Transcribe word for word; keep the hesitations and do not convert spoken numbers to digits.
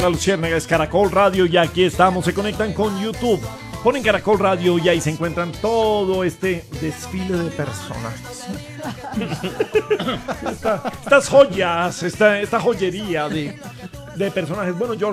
La Luciérnaga es Caracol Radio y aquí estamos. Se conectan con YouTube. Ponen Caracol Radio y ahí se encuentran todo este desfile de personajes. Esta, estas joyas, esta, esta joyería de, de personajes. Bueno, George